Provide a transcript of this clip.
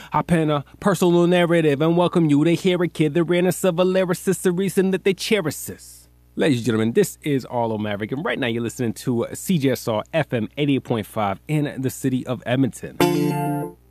I pen a personal narrative and welcome you to hear a kid that ran a civil lyricist, the reason that they cherish this. Ladies and gentlemen, this is Arlo Maverick, and right now you're listening to CJSR FM 88.5 in the city of Edmonton.